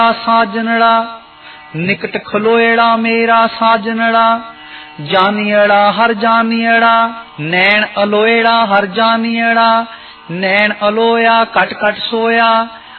साजनड़ा, निकट खलोएड़ा मेरा साजनड़ा। जानियड़ा हर जानियड़ा, नैन अलोएड़ा हर जानियड़ा। नैन अलोया cut cut सोया,